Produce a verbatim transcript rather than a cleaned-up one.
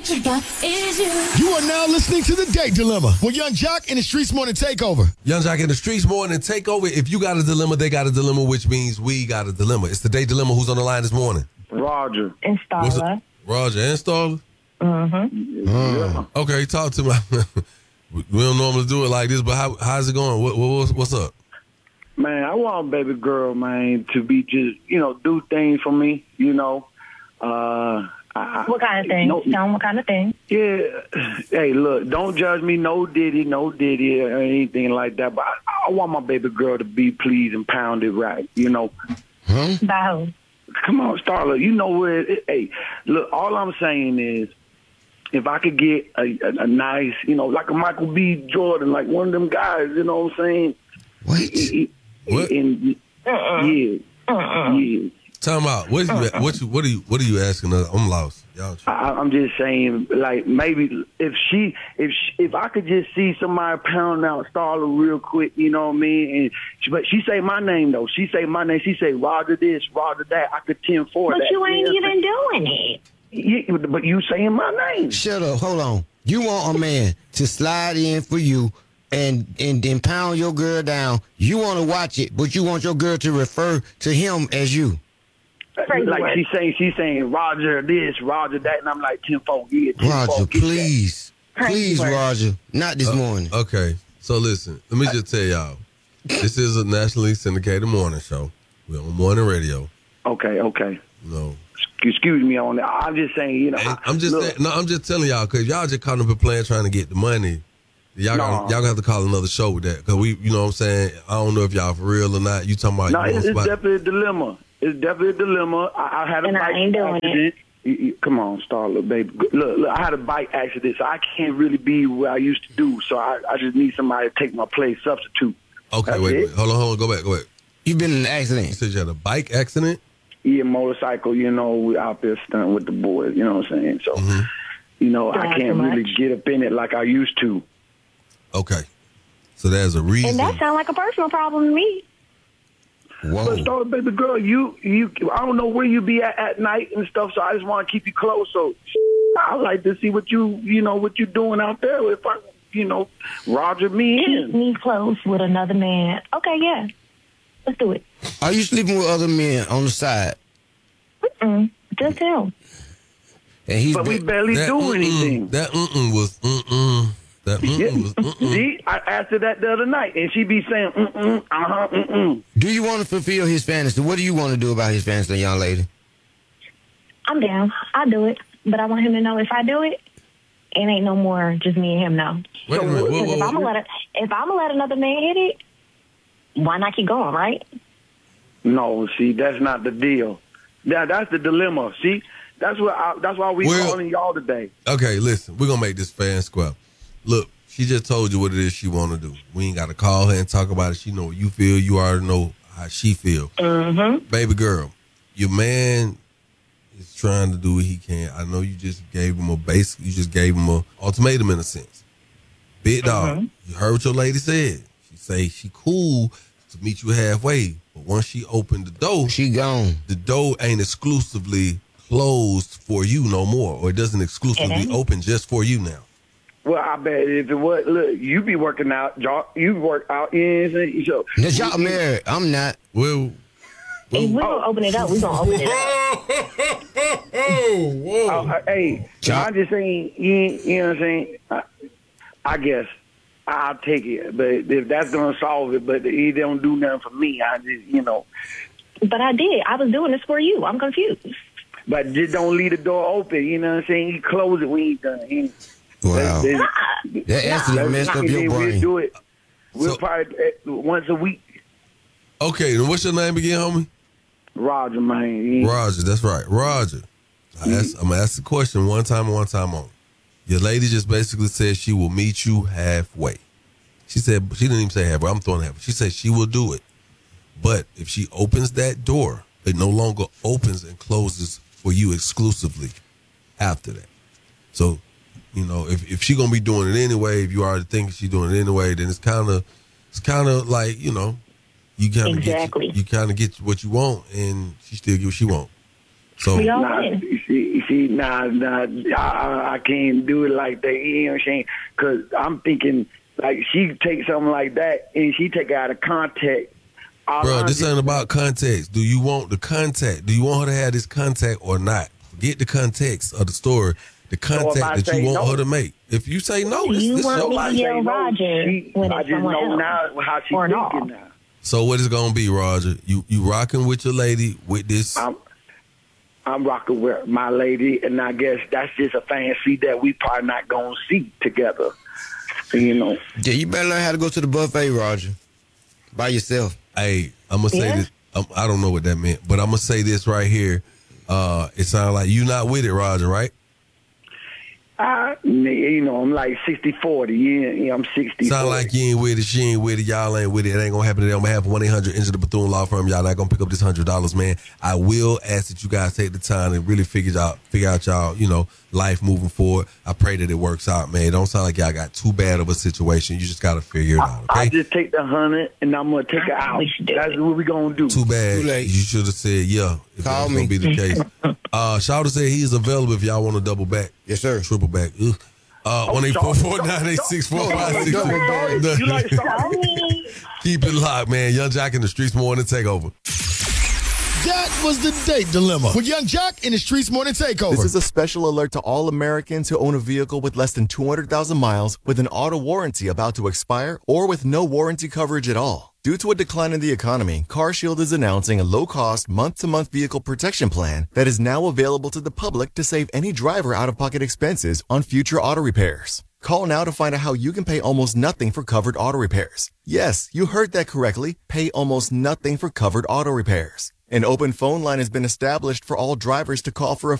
What you got is you. You are now listening to The Date Dilemma with Young Jock and the Streets Morning Takeover. Young Jock and the Streets Morning Takeover. If you got a dilemma, they got a dilemma, which means we got a dilemma. It's The Date Dilemma. Who's on the line this morning? Roger. And Starla. Roger and Starla? Mm-hmm. Uh, okay, talk to me. We don't normally do it like this, but how, how's it going? What, what, what's up? Man, I want baby girl, man, to be just, you know, do things for me, you know. Uh, I, What kind of thing? No, Tell them what kind of thing. yeah. Hey, look, don't judge me. No diddy, no diddy or anything like that. But I, I want my baby girl to be pleased and pounded right, you know. Huh? By who? Come on, Starla. You know where it, hey, look, all I'm saying is if I could get a, a, a nice, you know, like a Michael B. Jordan, like one of them guys, you know what I'm saying? What? What? And, Uh-uh. yeah. Uh-uh. Yeah. Time out. What, you, what, you, what, are you, what are you asking us? I'm lost. Y'all. I, I'm just saying, like, maybe if she, if she, if I could just see somebody pound out Starla real quick, you know what I mean? And she, but she say my name though. She say my name. She say Roger this, Roger that. I could ten for But that. you ain't Yeah. even doing it. Yeah, but you saying my name? Shut up. Hold on. You want a man to slide in for you and and then pound your girl down. You want to watch it, but you want your girl to refer to him as you. Crazy Like word. she's saying, she's saying Roger this, Roger that, and I'm like tenfold. Yeah, tenfold. Roger, get that. please. Crazy Please, word. Roger. Not this Uh, morning. Okay, so listen. Let me just tell y'all. This is a nationally syndicated morning show. We're on morning radio. Okay, okay. You know, Excuse me on that. I'm just saying, you know. And I- I'm just look, saying, no, I'm just telling y'all because y'all just caught up in playing trying to get the money. Y'all No. got y'all got to call another show with that because we, you know what I'm saying. I don't know if y'all for real or not. You talking about? No, you it's, want it's somebody- definitely a dilemma. It's definitely a dilemma. I, I had a And I bike ain't doing accident. You- you- Come on, Starla, baby. Look, look, I had a bike accident, so I can't really be where I used to do. So I, I just need somebody to take my place, substitute. Okay, That's wait, it. wait, hold on, hold on, go back, go back. You've been in an You accident. said you had a bike accident. Yeah, motorcycle, you know, we out there stunting with the boys, you know what I'm saying? So, Mm-hmm. you know, Don't I have can't too really much. get up in it like I used to. Okay, so there's a reason. And that sounds like a personal problem to me. But Whoa. Starla, baby girl, you, you, I don't know where you be at at night and stuff, so I just want to keep you close. So I like to see what you, you know, what you doing out there. If I, you know, Roger me Keep in. me close with another man. Okay, yeah. Let's do it. Are you sleeping with other men on the side? Mm-mm. Just him. And he's But we been- barely that do mm-mm, anything. That mm-mm was mm-mm. That mm-mm Yeah. was mm-mm. See, I asked her that the other night, and she be saying, mm-mm, uh-huh, mm-mm. Do you want to fulfill his fantasy? What do you want to do about his fantasy, young lady? I'm down. I'll do it. But I want him to know if I do it, it ain't no more just me and him now. Wait a minute. Whoa, Because whoa, if I'm whoa. gonna let it, if I'm gonna let another man hit it, why not keep going, right? No, see, that's not the deal. That, that's the dilemma, see? That's what. I, that's why we Well- calling y'all today. Okay, listen, we're gonna make this fair and square. Look, she just told you what it is she want to do. We ain't got to call her and talk about it. She know what you feel. You already know how she feel. Mm-hmm. Baby girl, your man is trying to do what he can. I know you just gave him a basic. You just gave him a ultimatum in a sense. Big dog, you heard what your lady said. She say she cool to meet you halfway, but once she opened the door, She gone. the door ain't exclusively closed for you no more, or it doesn't exclusively It ain't. open just for you now. Well, I bet if it was, look, you be working out, y'all, you work out, in so. Now, y'all married. I'm not. Well, If we gonna open it up, we gonna open it up. Uh, hey, Jock. I'm just saying, you, you know what I'm saying? I, I guess I'll take it, but if that's gonna solve it, but he don't do nothing for me, I just, you know. But I did. I was doing this for you. I'm confused. But just don't leave the door open, you know what I'm saying? You close it when you done. You, Wow. that's- Nah. That actually messed up and your then we'll brain. do it. We'll So- probably uh, once a week. okay, then what's your name again, homie? Roger, man. Yeah. Roger, that's right. Roger. I ask, I'm going to ask the question one time and one time only. Your lady just basically said she will meet you halfway. She said, she didn't even say halfway. I'm throwing halfway. She said she will do it. But if she opens that door, it no longer opens and closes for you exclusively after that. So, you know, if, if she going to be doing it anyway, if you already think she's doing it anyway, then it's kind of, it's kind of like, you know, you kind of Exactly. get you, you kind of get what you want, and she still get what she want. So We all Nah, win. See, see, nah, nah, I, I can't do it like that. You know what I'm saying? Because I'm thinking, like, she take something like that and she take it out of context. All Bro, I'm this just- ain't about context. Do you want the contact? Do you want her to have this contact or not? Forget the context of the story. The if I contact that say you want no- her to make. If you say no, this, You this want your me life. to yell no, Roger she- when I it's just someone know else. now how she Or thinking no. now. So what is it gonna be, Roger? You you rocking with your lady with this? I'm, I'm rocking with my lady, and I guess that's just a fancy that we probably not gonna see together. You know. Yeah, you better learn how to go to the buffet, Roger, by yourself. Hey, I'm gonna say Yeah. this. Um, I don't know what that meant, but I'm gonna say this right here. Uh, it sounds like you not with it, Roger, right? I, you know, I'm like sixty forty. Yeah, yeah, I'm sixty. Sound like you ain't with it, she ain't with it, y'all ain't with it. It ain't gonna happen today. On behalf of one eight hundred Enter the Bethune Law Firm, y'all not gonna pick up this hundred dollars, man. I will ask that you guys take the time and really figure out, figure out y'all, you know, life moving forward. I pray that it works out, man. It don't sound like y'all got too bad of a situation. You just gotta figure it out, I okay? just take the hundred and I'm gonna take it out. We should do That's it. what we gonna do. Too bad. Too late. You should have said yeah. If Call that was me. gonna be the case. Uh, Shawty said he is available if y'all want to double back. Yes, sir. Triple back. Ugh. Uh, one eight four four nine eight six four five six. You like Sorry. Keep it locked, man. Young Jock in the Streets Morning Takeover. That was the date dilemma with Young Jock in the Streets Morning Takeover. This is a special alert to all Americans who own a vehicle with less than two hundred thousand miles with an auto warranty about to expire or with no warranty coverage at all. Due to a decline in the economy, CarShield is announcing a low-cost, month-to-month vehicle protection plan that is now available to the public to save any driver out-of-pocket expenses on future auto repairs. Call now to find out how you can pay almost nothing for covered auto repairs. Yes, you heard that correctly. Pay almost nothing for covered auto repairs. An open phone line has been established for all drivers to call for a